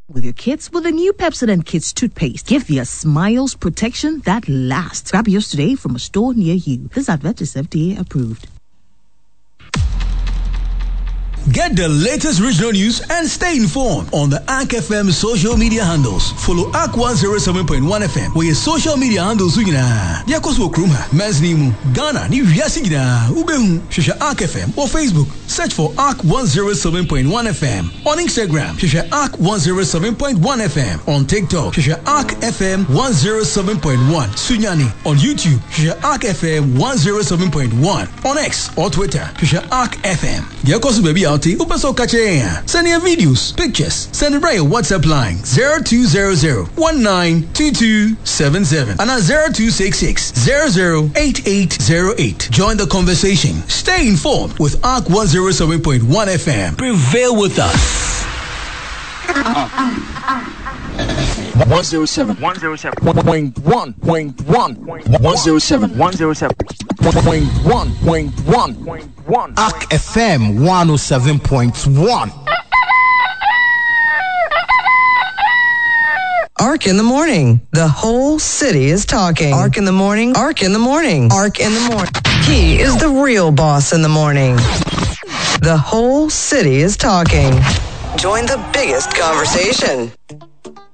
with your kids with the new Pepsodent Kids toothpaste. Give their smiles protection that lasts. Grab yours today from a store near you. This advert is FDA approved. Get the latest regional news and stay informed on the ARC FM social media handles. Follow ARC 107.1 FM where your social media handles Yakosu Kruma, Mesnimu, Ghana, New Yasigina, Ubehu, Shisha ARC FM or Facebook. Search for ARC 107.1 FM. On Instagram, Shisha ARC 107.1 FM. On TikTok, Shisha ARC FM 107.1. Sunyani. On YouTube, Shisha ARC FM 107.1. On X or Twitter, Shisha ARC FM. Yakosu baby out. Upaso Kache. Send your videos, pictures. Send it by your WhatsApp line 0200-192277 and 0266-008808. Join the conversation. Stay informed with ARC 107.1 FM. Prevail with us. 107.1 ARC FM 107.1. ARC in the morning. The whole city is talking. ARC in the morning. ARC in the morning. ARC in the morning. He is the real boss in the morning. The whole city is talking. Join the biggest conversation.